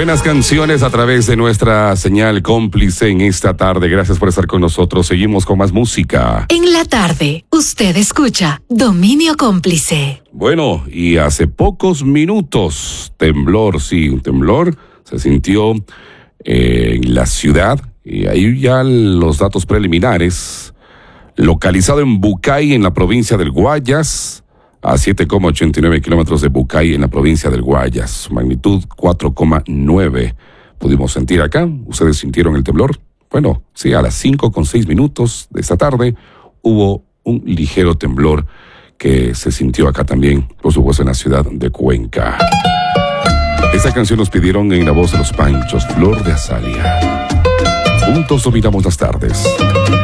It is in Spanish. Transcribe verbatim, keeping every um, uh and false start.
Buenas canciones a través de nuestra señal cómplice en esta tarde. Gracias por estar con nosotros. Seguimos con más música. En la tarde, usted escucha Dominio Cómplice. Bueno, y hace pocos minutos, temblor, sí, un temblor se sintió eh, en la ciudad. Y ahí ya los datos preliminares. Localizado en Bucay, en la provincia del Guayas, a siete coma ochenta y nueve kilómetros de Bucay, en la provincia del Guayas. Magnitud cuatro coma nueve. Pudimos sentir acá. ¿Ustedes sintieron el temblor? Bueno, sí, a las cinco con seis minutos de esta tarde hubo un ligero temblor que se sintió acá también, por supuesto, en la ciudad de Cuenca. Esta canción nos pidieron en la voz de los Panchos, Flor de Azalia. Juntos dominamos las tardes.